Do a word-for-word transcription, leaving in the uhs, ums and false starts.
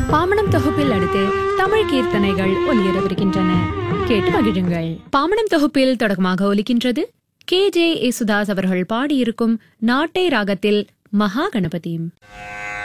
பாமணம் தொகுப்பில் அடுத்து தமிழ் கீர்த்தனைகள் ஒலியரவிருக்கின்றன. கேட்டு மகிழுங்கள். பாமணம் தொகுப்பில் தொடக்கமாக ஒலிக்கின்றது கே ஜே யேசுதாஸ் அவர்கள் பாடியிருக்கும் நாட்டை ராகத்தில் மகா கணபதி.